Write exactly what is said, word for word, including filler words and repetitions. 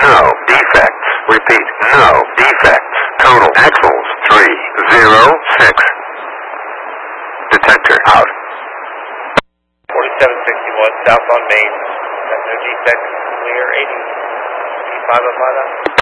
no defects. Repeat, no defects. Total axles, three zero six. Detector out. forty-seven sixty-one, south on Main. Got no defects, clear, eighty, eighty-five on my